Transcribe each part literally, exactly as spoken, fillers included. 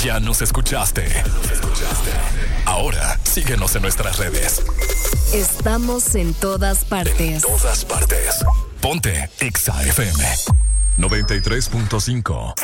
Ya nos escuchaste. Ahora síguenos en nuestras redes. Estamos en todas partes. En todas partes. Ponte Exa F M noventa y tres punto cinco.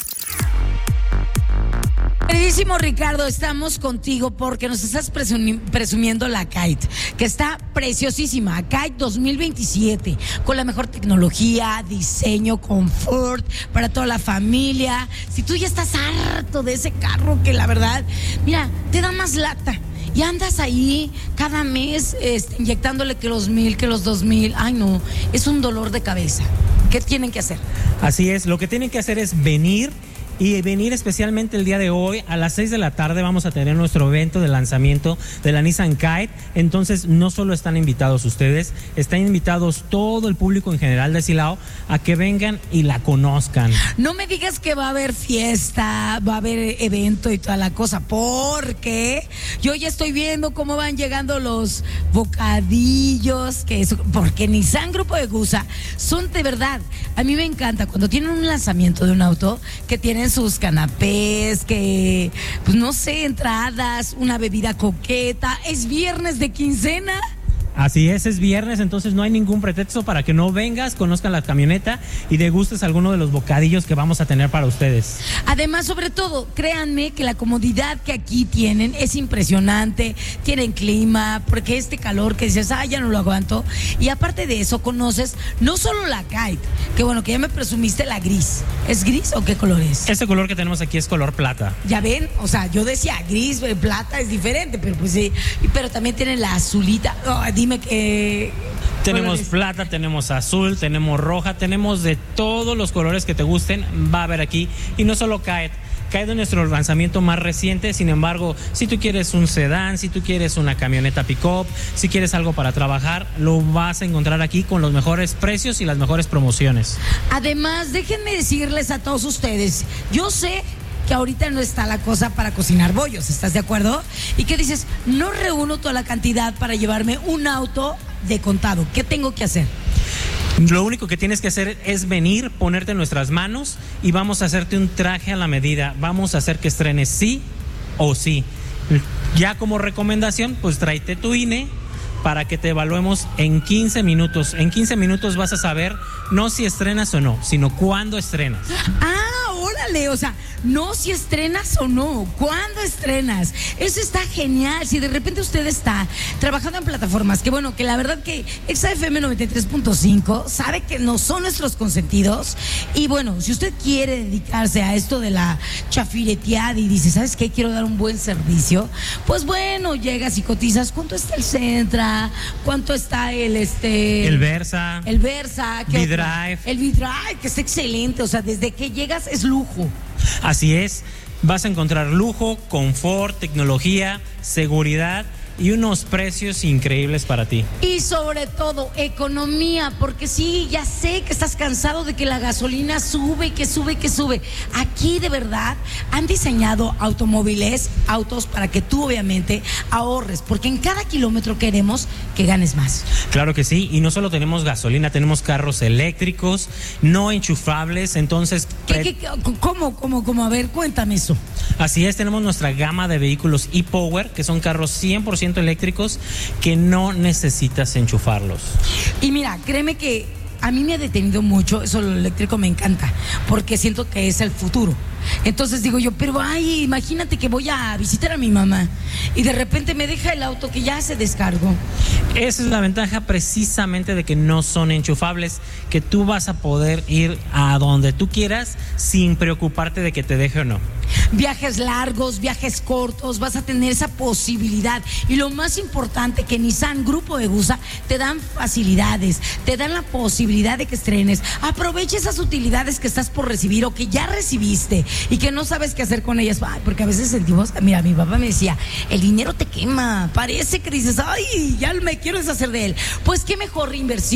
Queridísimo Ricardo, estamos contigo porque nos estás presumi- presumiendo la Kite, que está preciosísima. Kite dos mil veintisiete, con la mejor tecnología, diseño, confort para toda la familia. Si tú ya estás harto de ese carro que la verdad, mira, te da más lata. Y andas ahí cada mes este, inyectándole que los mil, que los dos mil. Ay, no, es un dolor de cabeza. ¿Qué tienen que hacer? Así es, lo que tienen que hacer es venir. Y venir especialmente el día de hoy a las seis de la tarde vamos a tener nuestro evento de lanzamiento de la Nissan Kite. Entonces no solo están invitados ustedes, están invitados todo el público en general de Silao a que vengan y la conozcan. No me digas que va a haber fiesta, va a haber evento y toda la cosa, porque yo ya estoy viendo cómo van llegando los bocadillos, que es, porque Nissan Grupo Egusa son de verdad. A mí me encanta cuando tienen un lanzamiento de un auto que tienen sus canapés, que, pues no sé, entradas, una bebida coqueta. Es viernes de quincena. Así es, es viernes, entonces no hay ningún pretexto para que no vengas, conozcan la camioneta y degustes alguno de los bocadillos que vamos a tener para ustedes. Además, sobre todo, créanme que la comodidad que aquí tienen es impresionante. Tienen clima, porque este calor que dices, ah, ya no lo aguanto. Y aparte de eso, conoces no solo la Kite, que bueno, que ya me presumiste la gris. ¿Es gris o qué color es? Este color que tenemos aquí es color plata. Ya ven, o sea, yo decía gris, plata es diferente, pero pues sí. Pero también tienen la azulita. Oh, dime que... Tenemos colores. plata, tenemos azul, tenemos roja, tenemos de todos los colores que te gusten, va a haber aquí. Y no solo Kite, Kite es nuestro lanzamiento más reciente. Sin embargo, si tú quieres un sedán, si tú quieres una camioneta pick-up, si quieres algo para trabajar, lo vas a encontrar aquí con los mejores precios y las mejores promociones. Además, déjenme decirles a todos ustedes, yo sé que ahorita no está la cosa para cocinar bollos, ¿estás de acuerdo? Y que dices, no reúno toda la cantidad para llevarme un auto de contado. ¿Qué tengo que hacer? Lo único que tienes que hacer es venir, ponerte en nuestras manos y vamos a hacerte un traje a la medida. Vamos a hacer que estrenes sí o sí. Ya como recomendación, pues tráete tu I N E para que te evaluemos en quince minutos. En quince minutos vas a saber no si estrenas o no, sino cuándo estrenas. Ah, órale, o sea, no si estrenas o no, cuándo estrenas. Eso está genial. Si de repente usted está trabajando en plataformas, que bueno, que la verdad que Exa F M noventa y tres punto cinco sabe que no son nuestros consentidos. Y bueno, si usted quiere dedicarse a esto de la chafireteada y dice, ¿sabes qué? Quiero dar un buen servicio. Pues bueno, llegas y cotizas. ¿Cuánto está el Sentra? ¿Cuánto está el este? El Versa. El Versa. ¿Qué V-Drive. otro? El V-Drive, que es excelente. O sea, desde que llegas es lujo. Así es, vas a encontrar lujo, confort, tecnología, seguridad y unos precios increíbles para ti. Y sobre todo, economía, porque sí, ya sé que estás cansado de que la gasolina sube y que sube y que sube. Aquí de verdad han diseñado automóviles, autos para que tú obviamente ahorres, porque en cada kilómetro queremos que ganes más. Claro que sí, y no solo tenemos gasolina, tenemos carros eléctricos, no enchufables, entonces... ¿Qué, qué, qué, cómo, cómo, cómo? A ver, cuéntame eso. Así es, tenemos nuestra gama de vehículos e-Power, que son carros cien por ciento eléctricos que no necesitas enchufarlos. Y mira, créeme que a mí me ha detenido mucho, eso lo eléctrico me encanta, porque siento que es el futuro. Entonces digo yo, pero ay, imagínate que voy a visitar a mi mamá y de repente me deja el auto que ya se descargó. Esa es la ventaja precisamente de que no son enchufables, que tú vas a poder ir a donde tú quieras sin preocuparte de que te deje o no. Viajes largos, viajes cortos, vas a tener esa posibilidad. Y lo más importante, que Nissan Grupo Egusa te dan facilidades, te dan la posibilidad de que estrenes. Aprovecha esas utilidades que estás por recibir o que ya recibiste y que no sabes qué hacer con ellas. Ay, porque a veces sentimos, mira, mi papá me decía, el dinero te quema, parece que dices, ay, ya me quiero deshacer de él. Pues qué mejor inversión